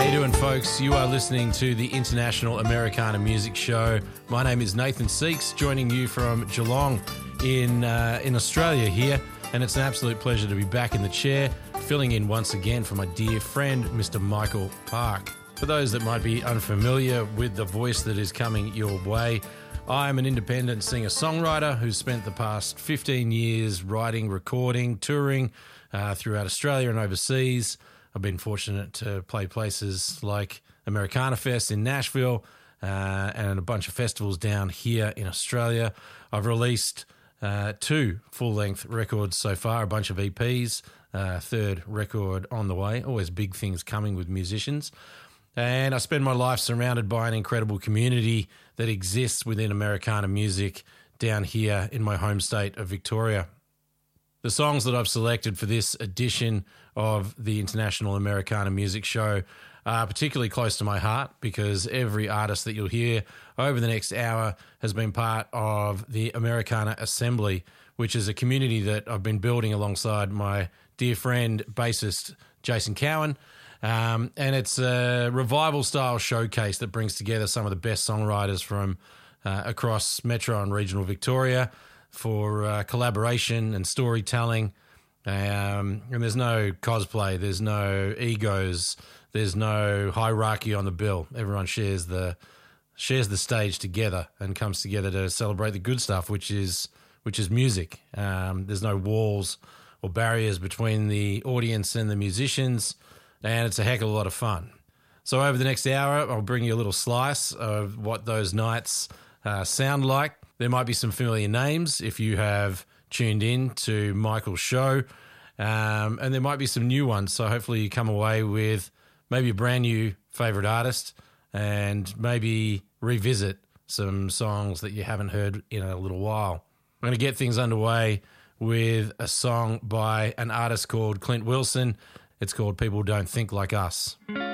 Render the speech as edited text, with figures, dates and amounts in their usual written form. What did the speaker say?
you doing, folks? You are listening to the International Americana Music Show. My name is Nathan Seeks, joining you from Geelong in Australia here, and it's an absolute pleasure to be back in the chair, filling in once again for my dear friend, Mr. Michael Park. For those that might be unfamiliar with the voice that is coming your way, I'm an independent singer-songwriter who's spent the past 15 years writing, recording, touring throughout Australia and overseas. I've been fortunate to play places like Americana Fest in Nashville and a bunch of festivals down here in Australia. I've released 2 full-length records so far, a bunch of EPs, third record on the way. Always big things coming with musicians. And I spend my life surrounded by an incredible community that exists within Americana music down here in my home state of Victoria. The songs that I've selected for this edition of the International Americana Music Show are particularly close to my heart because every artist that you'll hear over the next hour has been part of the Americana Assembly, which is a community that I've been building alongside my dear friend, bassist Jason Cowan. And it's a revival-style showcase that brings together some of the best songwriters from across Metro and regional Victoria for collaboration and storytelling. And there's no cosplay, there's no egos, there's no hierarchy on the bill. Everyone shares the stage together and comes together to celebrate the good stuff, which is music. There's no walls or barriers between the audience and the musicians, and it's a heck of a lot of fun. So over the next hour, I'll bring you a little slice of what those nights sound like. There might be some familiar names if you have tuned in to Michael's show, and there might be some new ones. So hopefully you come away with maybe a brand new favourite artist and maybe revisit some songs that you haven't heard in a little while. I'm going to get things underway with a song by an artist called Clint Wilson. It's called People Don't Think Like Us.